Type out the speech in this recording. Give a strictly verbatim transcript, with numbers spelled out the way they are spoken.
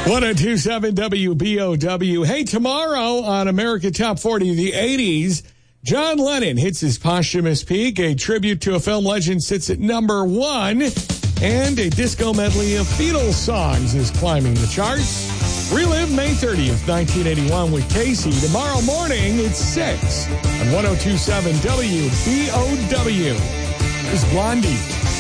ten twenty-seven W B O W. Hey, tomorrow on America Top forty of the eighties, John Lennon hits his posthumous peak. A tribute to a film legend sits at number one. And a disco medley of Beatles songs is climbing the charts. Relive May thirtieth, nineteen eighty-one with Casey. Tomorrow morning, it's six on ten twenty-seven W B O W. This is Blondie.